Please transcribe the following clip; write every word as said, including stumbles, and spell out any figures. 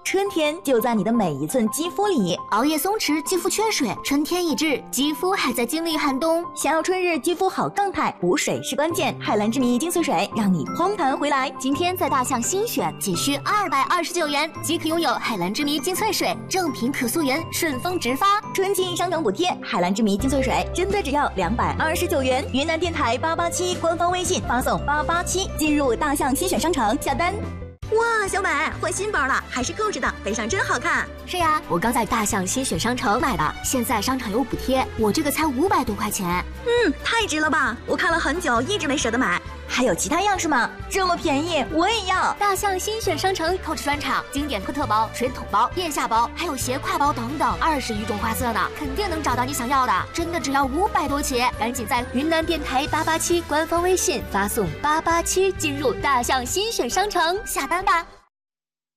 春天就在你的每一寸肌肤里。 熬夜松弛，肌肤缺水，春天一至，肌肤还在经历寒冬。 想要春日肌肤好状态，补水是关键。海蓝之谜精粹水让你匡弹回来。 今天在大象新选，仅需二百二十九元即可拥有海蓝之谜精粹水，正品可溯源，顺丰直发。 春季商城补贴，海蓝之谜精粹水真的只要两百二十九元。云南电台八八七官方微信发送八八七，进入大象新选商城下单。哇，小美换新包了，还是扣着的，背上真好看。 是呀，我刚在大象新选商城买的，现在商场有补贴，我这个才五百多块钱。 嗯，太值了吧！我看了很久，一直没舍得买。还有其他样式吗？这么便宜，我也要！ 大象新选商城扣着专场，经典特特包、水桶包、腋下包，还有斜挎包等等，二十余种花色呢，肯定能找到你想要的。真的只要五百多起，赶紧在云南电台八八七官方微信发送八八七，进入大象新选商城下单吧。